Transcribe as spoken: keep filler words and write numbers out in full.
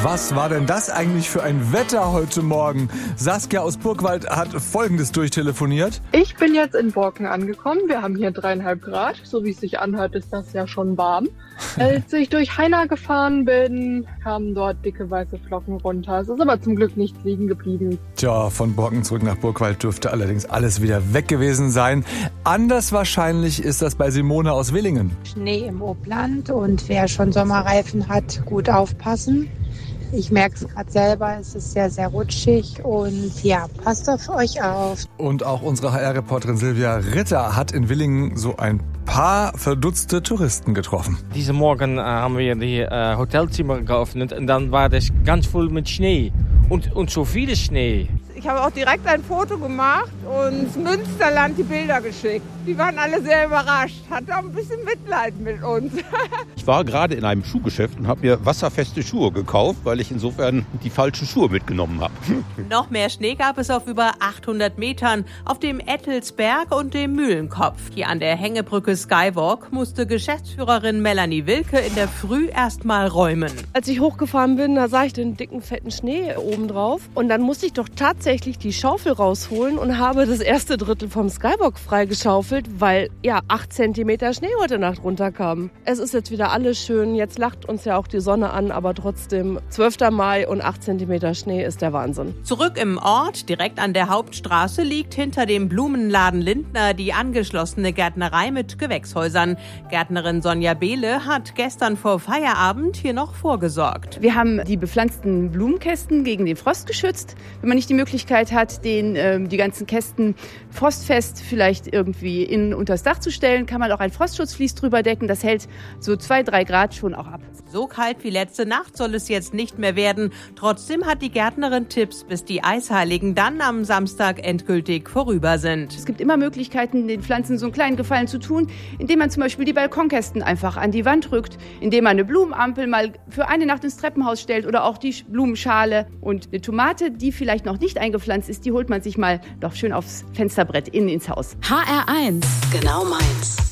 Was war denn das eigentlich für ein Wetter heute Morgen? Saskia aus Burgwald hat Folgendes durchtelefoniert. Ich bin jetzt in Borken angekommen. Wir haben hier dreieinhalb Grad. So wie es sich anhört, ist das ja schon warm. Als ich durch Heina gefahren bin, kamen dort dicke weiße Flocken runter. Es ist aber zum Glück nicht liegen geblieben. Tja, von Borken zurück nach Burgwald dürfte allerdings alles wieder weg gewesen sein. Anders wahrscheinlich ist das bei Simone aus Willingen. Schnee im Obland und wer schon Sommerreifen hat, gut aufpassen. Ich merke es gerade selber, es ist sehr, sehr rutschig und ja, passt auf euch auf. Und auch unsere H R-Reporterin Silvia Ritter hat in Willingen so ein paar verdutzte Touristen getroffen. Diese Morgen äh, haben wir die äh, Hotelzimmer geöffnet und dann war das ganz voll mit Schnee und, und so viel Schnee. Ich habe auch direkt ein Foto gemacht und ins Münsterland die Bilder geschickt. Die waren alle sehr überrascht, hatte auch ein bisschen Mitleid mit uns. Ich war gerade in einem Schuhgeschäft und habe mir wasserfeste Schuhe gekauft, weil ich insofern die falschen Schuhe mitgenommen habe. Noch mehr Schnee gab es auf über achthundert Metern auf dem Ettelsberg und dem Mühlenkopf. Hier an der Hängebrücke Skywalk musste Geschäftsführerin Melanie Wilke in der Früh erst mal räumen. Als ich hochgefahren bin, da sah ich den dicken, fetten Schnee oben drauf. Und dann musste ich doch tatsächlich die Schaufel rausholen und habe das erste Drittel vom Skywalk freigeschaufelt, weil ja acht Zentimeter Schnee heute Nacht runterkamen. Es ist jetzt wieder alles schön. Jetzt lacht uns ja auch die Sonne an, aber trotzdem zwölfter Mai und acht Zentimeter Schnee ist der Wahnsinn. Zurück im Ort, direkt an der Hauptstraße, liegt hinter dem Blumenladen Lindner die angeschlossene Gärtnerei mit Gewächshäusern. Gärtnerin Sonja Behle hat gestern vor Feierabend hier noch vorgesorgt. Wir haben die bepflanzten Blumenkästen gegen den Frost geschützt. Wenn man nicht die Möglichkeit hat, den, äh, die ganzen Kästen frostfest vielleicht irgendwie innen unters Dach zu stellen, kann man auch ein Frostschutzvlies drüber decken. Das hält so zwei, drei Grad schon auch ab. So kalt wie letzte Nacht soll es jetzt nicht mehr werden. Trotzdem hat die Gärtnerin Tipps, bis die Eisheiligen dann am Samstag endgültig vorüber sind. Es gibt immer Möglichkeiten, den Pflanzen so einen kleinen Gefallen zu tun, indem man zum Beispiel die Balkonkästen einfach an die Wand rückt, indem man eine Blumenampel mal für eine Nacht ins Treppenhaus stellt oder auch die Blumenschale. Und eine Tomate, die vielleicht noch nicht eingepflanzt ist, die holt man sich mal doch schön aufs Fensterbrett innen ins Haus. H R eins. Genau meins.